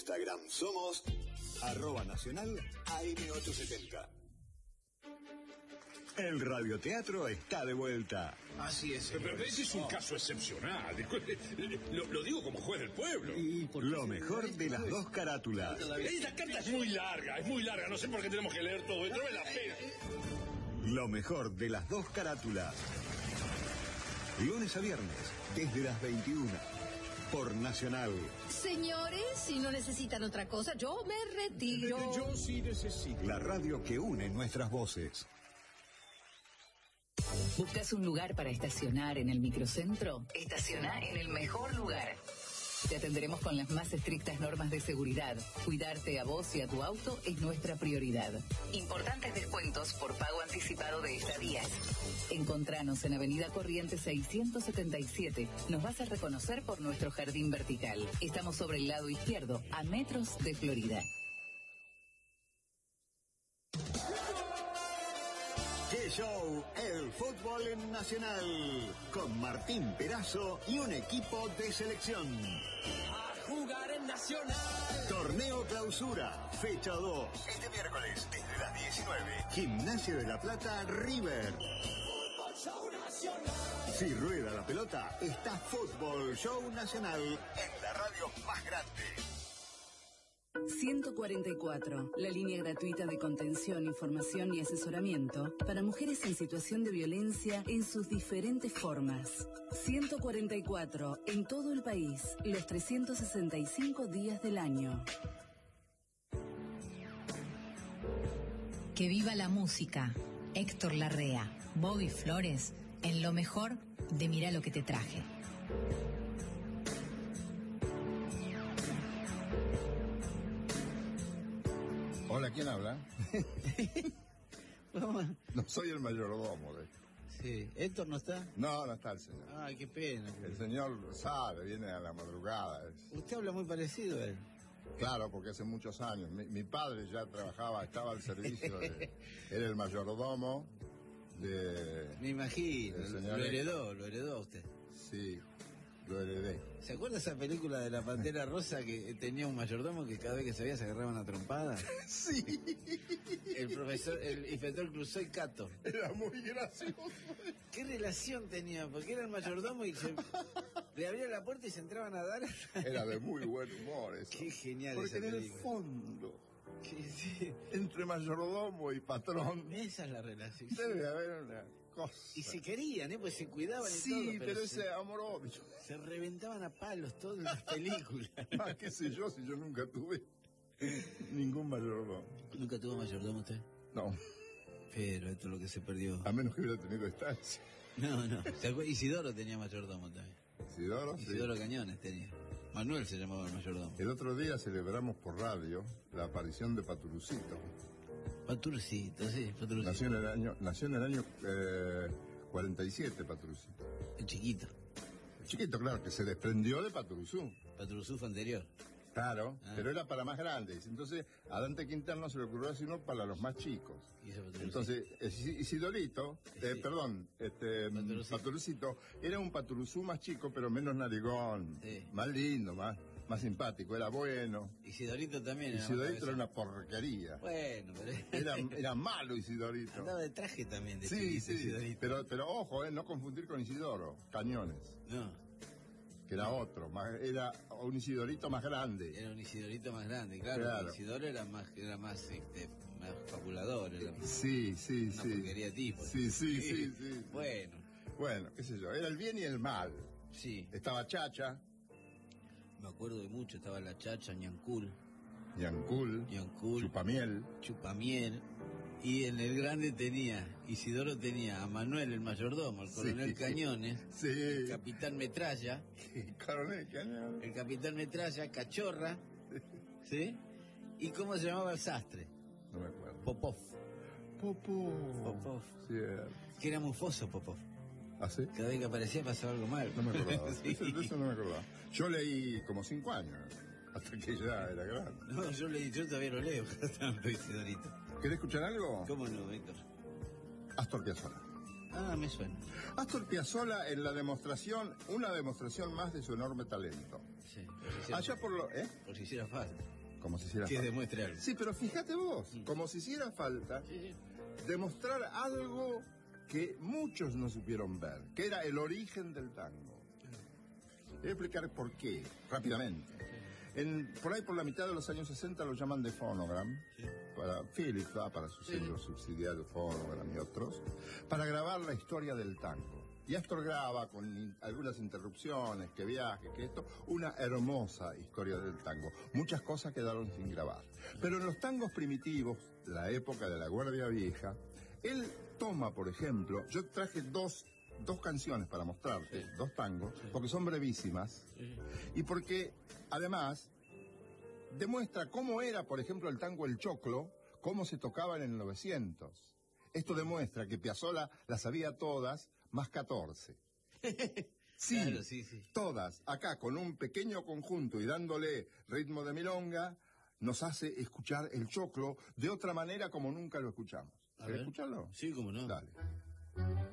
Instagram somos @nacional AM870. El radioteatro está de vuelta. Así es. Pero ese es un caso excepcional. Lo digo como juez del pueblo. Lo mejor de las dos carátulas. Esta carta es muy larga. No sé por qué tenemos que leer todo esto. No es la pena. Lo mejor de las dos carátulas. Lunes a viernes, desde las 21. Por Nacional. Señores, si no necesitan otra cosa, yo me retiro. Yo sí necesito. La radio que une nuestras voces. ¿Buscas un lugar para estacionar en el microcentro? Estaciona en el mejor lugar. Te atenderemos con las más estrictas normas de seguridad. Cuidarte a vos y a tu auto es nuestra prioridad. Importantes descuentos por pago anticipado de estadías. Encontranos en Avenida Corrientes 677. Nos vas a reconocer por nuestro jardín vertical. Estamos sobre el lado izquierdo, a metros de Florida. ¡Qué show! El fútbol en Nacional. Con Martín Perazo y un equipo de selección. A jugar en Nacional. Torneo Clausura, fecha 2. Este miércoles, desde las 19. Gimnasia de la Plata, River. Fútbol Show Nacional. Si rueda la pelota, está Fútbol Show Nacional en la radio más grande. 144, la línea gratuita de contención, información y asesoramiento para mujeres en situación de violencia en sus diferentes formas. 144, en todo el país, los 365 días del año. Que viva la música. Héctor Larrea, Bobby Flores, en lo mejor de Mirá lo que te traje. Hola, ¿quién habla? No soy el mayordomo. Sí, ¿Héctor no está? No, no está el señor. Ay, qué pena. El señor sabe, viene a la madrugada. Usted habla muy parecido a él. Claro, porque hace muchos años. Mi padre ya trabajaba, estaba al servicio era el mayordomo de... Me imagino, del señor lo heredó usted. Sí, lo heredé. ¿Se acuerda esa película de la Pantera Rosa que tenía un mayordomo que cada vez que se veía se agarraban a trompada? Sí. El inspector Clouseau y Cato. Era muy gracioso. ¿Qué relación tenía? Porque era el mayordomo y le abría la puerta y se entraban a dar. Era de muy buen humor eso. Qué genial. Porque esa en el película. fondo, Sí. entre mayordomo y patrón, Esa es la relación. debe haber una cosa. Y se querían, pues se cuidaban y todo. Sí, pero ese amor-odio. Se reventaban a palos todas las películas. Ah, qué sé yo, si yo nunca tuve ningún mayordomo. ¿Nunca tuvo mayordomo usted? No, Pero esto es lo que se perdió. a menos que hubiera tenido estancia. No. Isidoro tenía mayordomo también. Isidoro, sí. Isidoro Cañones tenía. Manuel se llamaba el mayordomo. El otro día celebramos por radio la aparición de Paturucito. Paturcito, sí, Paturcito. Nació en el año 47, Paturucito. El chiquito. Chiquito, claro, que se desprendió de Paturuzú. Paturuzú fue anterior. Claro, Ah. pero era para más grandes. Entonces, a Dante Quintana se le ocurrió hacer uno para los más chicos. Y ese Paturuzú. Entonces, Isidorito, Sí. Paturucito, era un Paturuzú más chico, pero menos narigón, Sí. más lindo, más simpático, era bueno. Isidorito también. Isidorito era una porquería. Bueno, pero... Era malo Isidorito. Andaba de traje también, de Sí, chiquito, sí, Isidorito. pero ojo, no confundir con Isidoro, Cañones, No, que era otro, era un Isidorito más grande. era un Isidorito más grande, claro. Claro. Isidoro era más fabulador, era Sí, una porquería de tipo. Sí. Bueno, Qué sé yo, era el bien y el mal. sí, Estaba Chacha, me acuerdo de mucho, estaba la Chacha, Ñancul, Yancul, Chupamiel. Chupamiel, y en el grande Isidoro tenía a Manuel el mayordomo, el coronel Sí. Cañones, Sí, el capitán Metralla, Coronel Cañón. el capitán Metralla, Cachorra, ¿sí? ¿Y cómo se llamaba el sastre? No me acuerdo. Popov, Popov. Cierto. que era mufoso Popov. ¿Ah, sí? Cada vez que aparecía pasaba algo mal. No me acordaba. Sí. De eso no me acordaba. Yo leí como 5 años, hasta que ya era grande. No, yo todavía lo leo, tanto Isidorito. ¿Querés escuchar algo? ¿Cómo no, Héctor? Astor Piazzolla. Ah, me suena. Astor Piazzolla en la demostración, una demostración más de su enorme talento. Sí, por si hiciera, Allá por lo... por si hiciera falta. como si hiciera Que falta. demuestre algo. Sí, pero fíjate vos, como si hiciera falta demostrar algo que muchos no supieron ver, que era el origen del tango. Voy a explicar por qué, rápidamente. Por ahí por la mitad de los años 60 lo llaman de Phonogram, para Philips, para sus sellos subsidiarios Phonogram y otros, para grabar la historia del tango. Y Astor graba, con algunas interrupciones, que viaje, que esto, una hermosa historia del tango. Muchas cosas quedaron sin grabar. Pero en los tangos primitivos, la época de la Guardia Vieja, él toma, por ejemplo, yo traje dos canciones para mostrarte, dos tangos, porque son brevísimas, y porque, además, demuestra cómo era, por ejemplo, el tango El Choclo, cómo se tocaba en el 900. Esto demuestra que Piazzolla las sabía todas, más 14. Sí, Claro, sí. todas, acá con un pequeño conjunto y dándole ritmo de milonga, nos hace escuchar el choclo de otra manera como nunca lo escuchamos. ¿Querés escucharlo? Sí, cómo no. Dale.